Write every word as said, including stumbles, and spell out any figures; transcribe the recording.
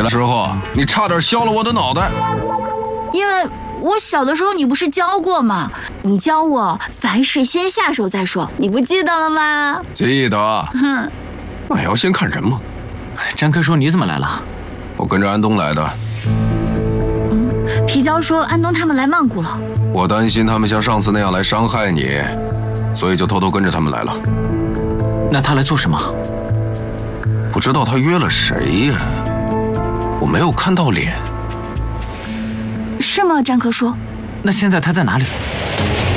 了之后，你差点削了我的脑袋。 因为我小的时候你不是教过吗？你教我凡事先下手再说，你不记得了吗？ 记得。 哼， 那也要先看人嘛。 詹科叔，你怎么来了？ 我跟着安东来的。 嗯，皮胶说安东他们来曼谷了。 我担心他们像上次那样来伤害你，所以就偷偷跟着他们来了。 那他来做什么？ 不知道他约了谁呀？我没有看到脸。 是吗，詹科叔？ 那现在他在哪里？